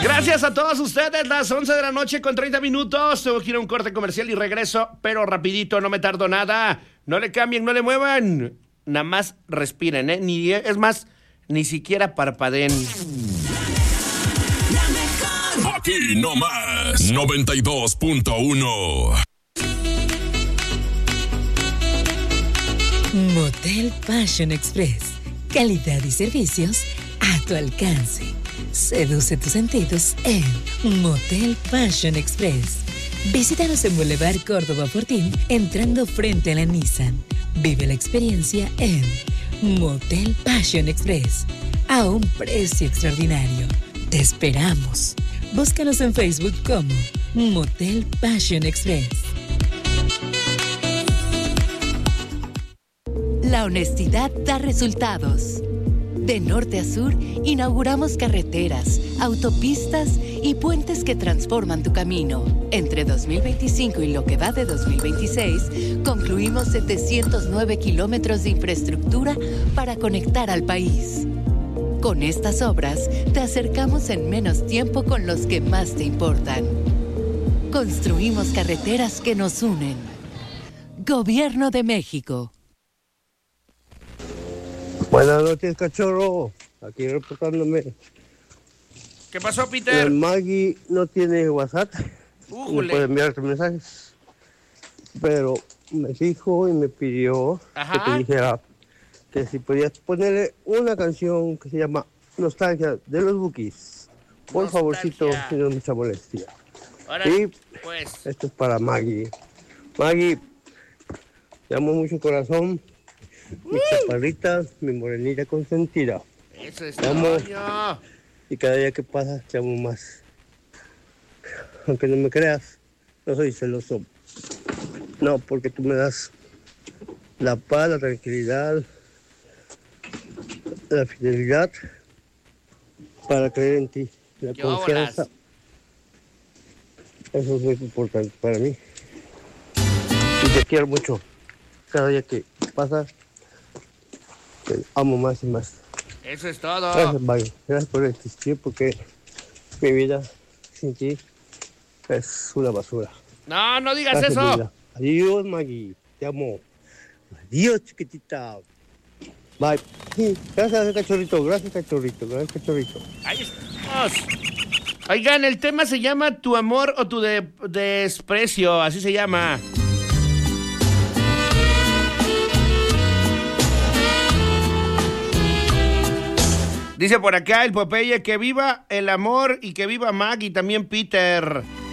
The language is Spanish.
Gracias a todos ustedes, las 11 de la noche con 30 minutos. Tengo que ir a un corte comercial y regreso, pero rapidito, no me tardo nada. No le cambien, no le muevan. Nada más respiren, ¿eh? Es más, ni siquiera parpadeen. Aquí no más, 92.1. Motel Fashion Express. Calidad y servicios a tu alcance. Seduce tus sentidos en Motel Fashion Express. Visítanos en Boulevard Córdoba Fortín, entrando frente a la Nissan. Vive la experiencia en Motel Fashion Express, a un precio extraordinario. Te esperamos. Búscanos en Facebook como Motel Fashion Express. La honestidad da resultados. De norte a sur, inauguramos carreteras, autopistas y puentes que transforman tu camino. Entre 2025 y lo que va de 2026, concluimos 709 kilómetros de infraestructura para conectar al país. Con estas obras, te acercamos en menos tiempo con los que más te importan. Construimos carreteras que nos unen. Gobierno de México. Buenas noches, cachorro. Aquí reportándome. ¿Qué pasó, Peter? Maggie no tiene WhatsApp. No puede enviarte mensajes. Pero me dijo y me pidió que te dijera que si podías ponerle una canción que se llama Nostalgia de los Bukis. Por favorcito, si no es mucha molestia. Ahora, y pues, esto es para Maggie. Maggie, te amo mucho, corazón. Mi chaparrita, mi morenita consentida. Eso es te amo. todo. Y cada día que pasa te amo más. Aunque no me creas, no soy celoso. No, porque tú me das la paz, la tranquilidad, la fidelidad para creer en ti. La confianza. Eso es muy importante para mí. Y te quiero mucho. Cada día que pasa, te amo más y más. Eso es todo. Gracias, Maggie. Gracias por existir, porque mi vida sin ti es una basura. No, no digas Gracias, eso. Adiós, Maggie. Te amo. Adiós, chiquitita. Bye. Sí, gracias, cachorrito. Gracias, cachorrito. Gracias, cachorrito. Ahí estamos. Oigan, el tema se llama Tu amor o tu desprecio. Así se llama. Dice por acá el Popeye que viva el amor y que viva Maggie, también Peter.